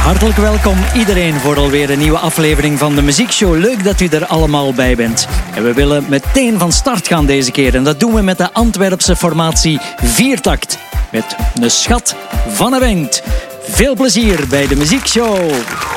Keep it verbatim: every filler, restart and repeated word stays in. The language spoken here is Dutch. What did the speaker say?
Hartelijk welkom iedereen voor alweer een nieuwe aflevering van de Muziekshow. Leuk dat u er allemaal bij bent. En we willen meteen van start gaan deze keer. En dat doen we met de Antwerpse formatie Viertakt. Met een schat van een wenkt. Veel plezier bij de Muziekshow.